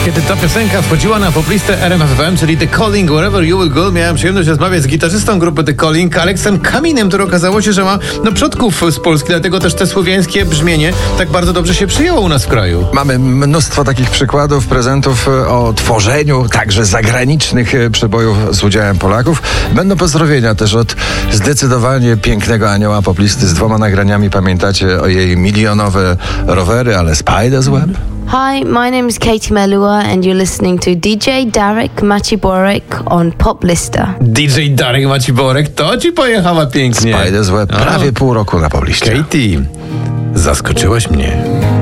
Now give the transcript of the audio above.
Kiedy ta piosenka wchodziła na poplistę RMF FM, czyli The Calling, Wherever You Will Go, miałem przyjemność rozmawiać z gitarzystą grupy The Calling, Aleksem Kaminem, który okazało się, że ma przodków z Polski, dlatego też te słowiańskie brzmienie tak bardzo dobrze się przyjęło u nas w kraju. Mamy mnóstwo takich przykładów, prezentów o tworzeniu także zagranicznych przebojów z udziałem Polaków. Będą pozdrowienia też od zdecydowanie pięknego anioła poplisty z 2 nagraniami. Pamiętacie o jej milionowe rowery, ale Spider's Web? Hi, my name is Katie Melua and you're listening to DJ Darek Maciborek on Poplista. DJ Darek Maciborek, to ci pojechała pięknie. Spider's Web prawie pół roku na popliście. Katie, zaskoczyłaś mnie.